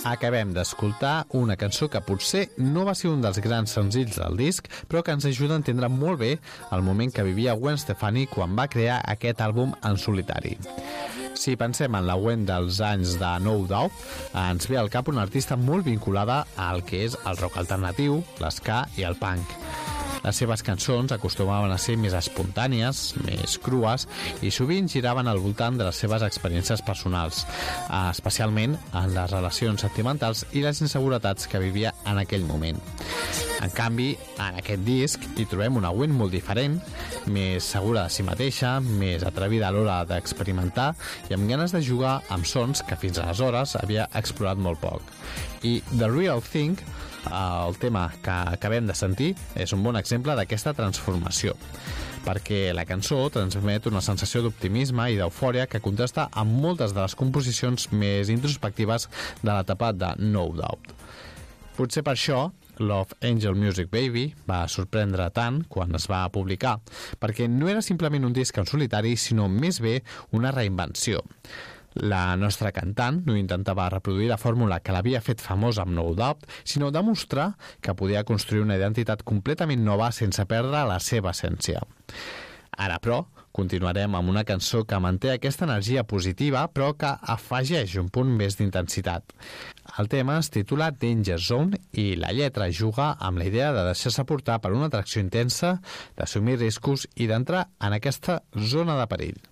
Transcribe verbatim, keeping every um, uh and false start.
Acabem d'escoltar una cançó que potser no va ser un dels grans senzills del disc, però que ens ajuda a entendre molt bé el moment que vivia Gwen Stefani quan va crear aquest àlbum en solitari. Si pensem en la Gwen dels anys de No Doubt, ens ve al cap una artista molt vinculada al que és el rock alternatiu, l'ska i el punk. Les seves cançons acostumaven a ser més espontànies, més crues i sovint giraven al voltant de les seves experiències personals, especialment en les relacions sentimentals i les inseguretats que vivia en aquell moment. En canvi, en aquest disc hi trobem una Gwen molt diferent, més segura de si mateixa, més atrevida a l'hora d'experimentar i amb ganes de jugar amb sons que fins aleshores havia explorat molt poc. I The Real Thing, el tema que acabem de sentir, és un bon exemple d'aquesta transformació, perquè la cançó transmet una sensació d'optimisme i d'eufòria que contrasta amb moltes de les composicions més introspectives de l'etapa de No Doubt. Potser per això Love Angel Music Baby va sorprendre tant quan es va publicar, perquè no era simplement un disc en solitari, sinó més bé una reinvenció. La nostra cantant no intentava reproduir la fórmula que l'havia fet famosa amb No Doubt, sinó demostrar que podia construir una identitat completament nova sense perdre la seva essència. Ara, però, continuarem amb una cançó que manté aquesta energia positiva, però que afegeix un punt més d'intensitat. El tema es titula Danger Zone i la lletra juga amb la idea de deixar-se portar per una atracció intensa, d'assumir riscos i d'entrar en aquesta zona de perill.